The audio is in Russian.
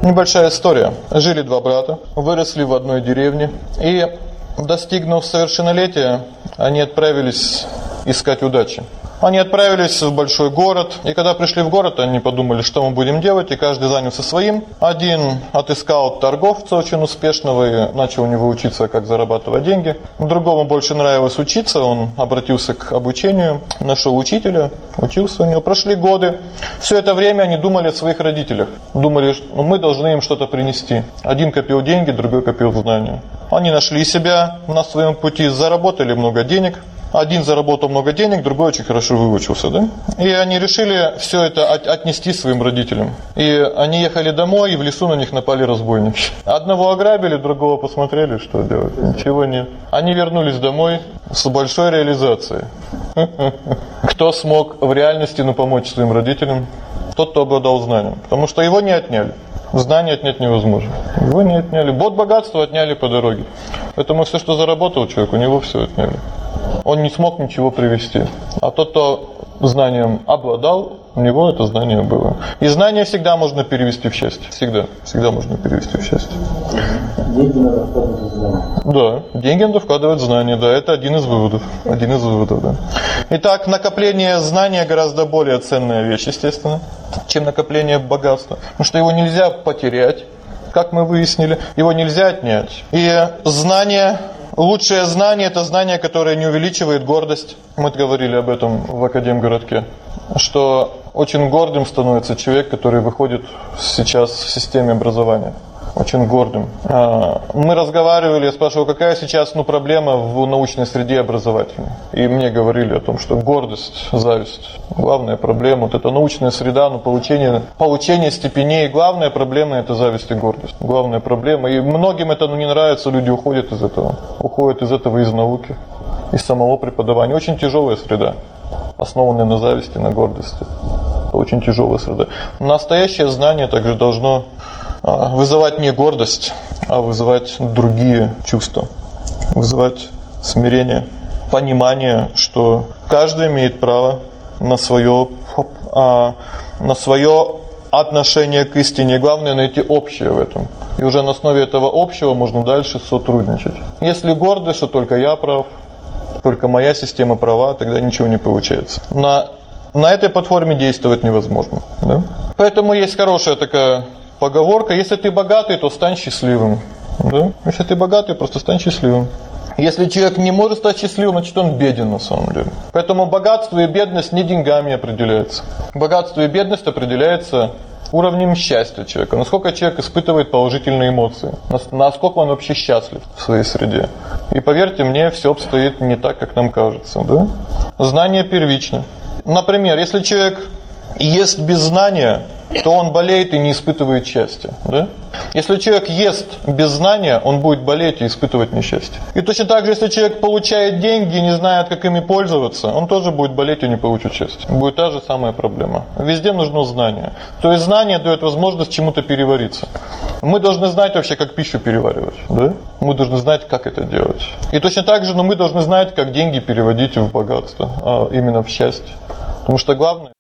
Небольшая история. Жили два брата, выросли в одной деревне, и, достигнув совершеннолетия, они отправились искать удачи. Они отправились в большой город, и когда пришли в город, они подумали, что мы будем делать, и каждый занялся своим. Один отыскал торговца очень успешного и начал у него учиться, как зарабатывать деньги. Другому больше нравилось учиться, он обратился к обучению, нашел учителя, учился у него. Прошли годы. Все это время они думали о своих родителях. Думали, что мы должны им что-то принести. Один копил деньги, другой копил знания. Они нашли себя на своем пути, заработали много денег. Один заработал много денег, другой очень хорошо выучился, да? И они решили все это отнести своим родителям. И они ехали домой, и в лесу на них напали разбойники. Одного ограбили, другого посмотрели, что делать. Ничего нет. Они вернулись домой с большой реализацией. Кто смог в реальности помочь своим родителям? Тот, кто обладал знанием. Потому что его не отняли. Знания отнять невозможно. Его не отняли. Вот богатство отняли по дороге. Поэтому все, что заработал человек, у него все отняли. Он не смог ничего привести. А тот, кто знанием обладал, у него это знание было. И знание всегда можно перевести в счастье. Всегда можно перевести в счастье. Деньги надо вкладывать в знания. Да, деньги надо вкладывать в знания, да, это один из выводов, да. Итак, накопление знания гораздо более ценная вещь, естественно, чем накопление богатства. Потому что его нельзя потерять, как мы выяснили, его нельзя отнять. И знание... Лучшее знание – это знание, которое не увеличивает гордость. Мы говорили об этом в Академгородке, что очень гордым становится человек, который выходит сейчас в системе образования. Очень гордым. Мы разговаривали, я спрашивал, какая сейчас проблема в научной среде образовательной. И мне говорили о том, что гордость, зависть. Главная проблема, вот эта научная среда, получение степеней. Главная проблема – это зависть и гордость. Главная проблема. И многим это не нравится, люди уходят из этого. Уходят из этого из науки, из самого преподавания. Очень тяжелая среда, основанная на зависти, на гордости. Это очень тяжелая среда. Настоящее знание также должно вызывать не гордость, а вызывать другие чувства. Вызывать смирение, понимание, что каждый имеет право на свое отношение к истине. Главное найти общее в этом. И уже на основе этого общего можно дальше сотрудничать. Если гордость, что только я прав, только моя система права, тогда ничего не получается. На этой платформе действовать невозможно. Да? Поэтому есть хорошая такая поговорка: если ты богатый, то стань счастливым. Да? Если ты богатый, просто стань счастливым. Если человек не может стать счастливым, значит он беден на самом деле. Поэтому богатство и бедность не деньгами определяются. Богатство и бедность определяется уровнем счастья человека. Насколько человек испытывает положительные эмоции. Насколько он вообще счастлив в своей среде. И поверьте мне, все обстоит не так, как нам кажется. Да? Знание первично. Например, если человек ест без знания, то он болеет и не испытывает счастья. Да? Если человек ест без знания, он будет болеть и испытывать несчастье. И точно так же, если человек получает деньги и не знает, как ими пользоваться, он тоже будет болеть и не получит счастья. Будет та же самая проблема. Везде нужно знание. То есть знание дает возможность чему-то перевариться. Мы должны знать вообще, как пищу переваривать. Да? Мы должны знать, как это делать. И точно так же, мы должны знать, как деньги переводить в богатство, а именно в счастье. Потому что главное...